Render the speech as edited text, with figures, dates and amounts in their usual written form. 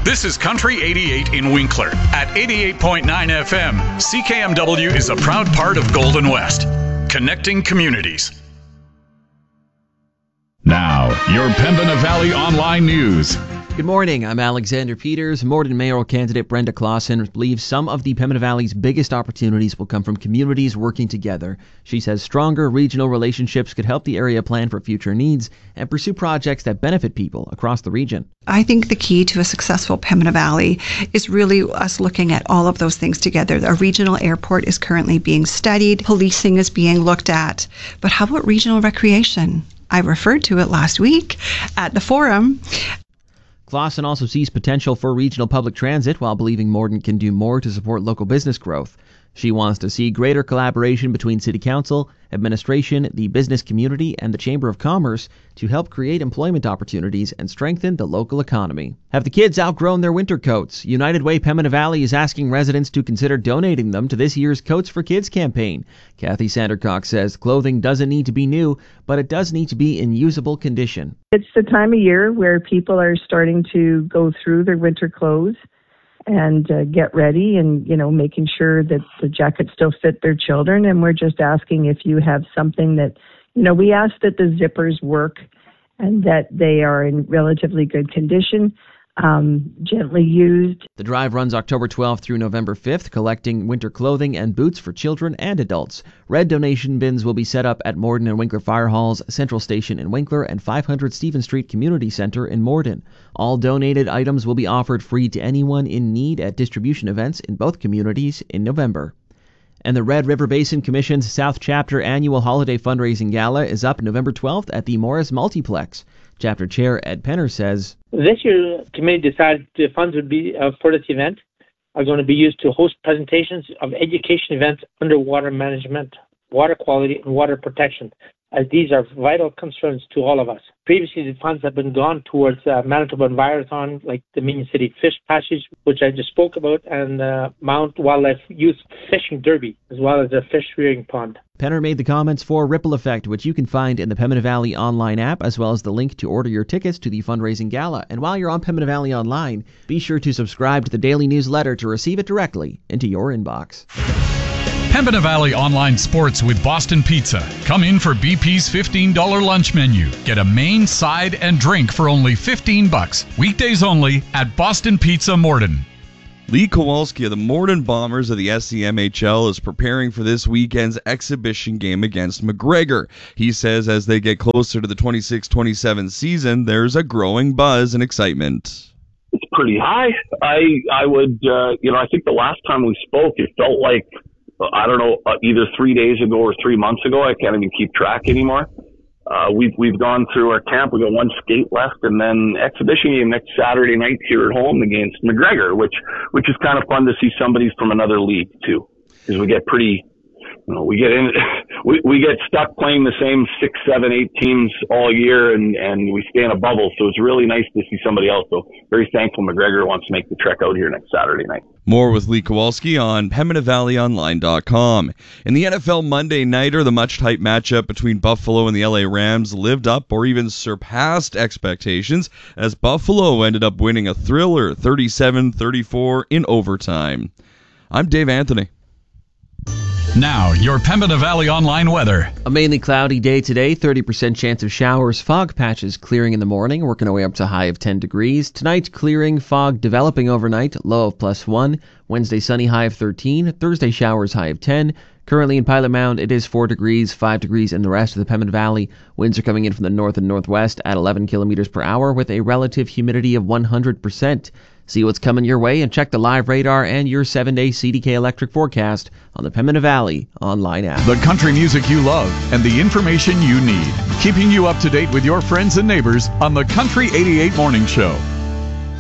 This is Country 88 in Winkler. At 88.9 FM, CKMW is a proud part of Golden West, connecting communities. Now, your Pembina Valley Online News. Good morning, I'm Alexander Peters. Morden mayoral candidate Brenda Clausen believes some of the Pembina Valley's biggest opportunities will come from communities working together. She says stronger regional relationships could help the area plan for future needs and pursue projects that benefit people across the region. I think the key to a successful Pembina Valley is really us looking at all of those things together. A regional airport is currently being studied, policing is being looked at, but how about regional recreation? I referred to it last week at the forum. Clausen also sees potential for regional public transit while believing Morden can do more to support local business growth. She wants to see greater collaboration between City Council, administration, the business community, and the Chamber of Commerce to help create employment opportunities and strengthen the local economy. Have the kids outgrown their winter coats? United Way Pembina Valley is asking residents to consider donating them to this year's Coats for Kids campaign. Kathy Sandercock says clothing doesn't need to be new, but it does need to be in usable condition. It's the time of year where people are starting to go through their winter clothes and get ready and, making sure that the jackets still fit their children. And we're just asking if you have something that, we ask that the zippers work and that they are in relatively good condition, gently used. The drive runs October 12th through November 5th, collecting winter clothing and boots for children and adults. Red donation bins will be set up at Morden and Winkler Fire Halls, Central Station in Winkler, and 500 Stephen Street Community Center in Morden. All donated items will be offered free to anyone in need at distribution events in both communities in November. And the Red River Basin Commission's South Chapter annual holiday fundraising gala is up November 12th at the Morris Multiplex. Chapter Chair Ed Penner says, "This year, the committee decided the funds would be for this event are going to be used to host presentations of education events under water management, water quality, and water protection, as these are vital concerns to all of us. Previously, the funds have been gone towards Manitoba Envirothon, like the Dominion City Fish Passage, which I just spoke about, and Mount Wildlife Youth Fishing Derby, as well as a fish rearing pond." Penner made the comments for Ripple Effect, which you can find in the Pembina Valley online app, as well as the link to order your tickets to the fundraising gala. And while you're on Pembina Valley Online, be sure to subscribe to the daily newsletter to receive it directly into your inbox. Pembina Valley Online Sports with Boston Pizza. Come in for BP's $15 lunch menu. Get a main, side, and drink for only $15. Weekdays only at Boston Pizza Morden. Lee Kowalski of the Morden Bombers of the SCMHL is preparing for this weekend's exhibition game against McGregor. He says as they get closer to the 26-27 season, there's a growing buzz and excitement. It's pretty high. I would, I think the last time we spoke, it felt like, I don't know, either 3 days ago or 3 months ago. I can't even keep track anymore. We've gone through our camp. We got one skate left, and then exhibition game next Saturday night here at home against McGregor, which is kind of fun to see somebody from another league too, because we get pretty, we get stuck playing the same 6, 7, 8 teams all year, and we stay in a bubble. So it's really nice to see somebody else. So very thankful McGregor wants to make the trek out here next Saturday night. More with Lee Kowalski on PembinaValleyOnline.com. In the NFL Monday Nighter, the much-hyped matchup between Buffalo and the LA Rams lived up or even surpassed expectations as Buffalo ended up winning a thriller 37-34 in overtime. I'm Dave Anthony. Now, your Pembina Valley Online weather. A mainly cloudy day today, 30% chance of showers, fog patches clearing in the morning, working our way up to a high of 10 degrees. Tonight, clearing, fog developing overnight, low of +1. Wednesday, sunny, high of 13. Thursday, showers, high of 10. Currently in Pilot Mound, it is 4 degrees, 5 degrees in the rest of the Pembina Valley. Winds are coming in from the north and northwest at 11 kilometers per hour with a relative humidity of 100%. See what's coming your way and check the live radar and your 7-day CDK electric forecast on the Pembina Valley online app. The country music you love and the information you need. Keeping you up to date with your friends and neighbors on the Country 88 Morning Show.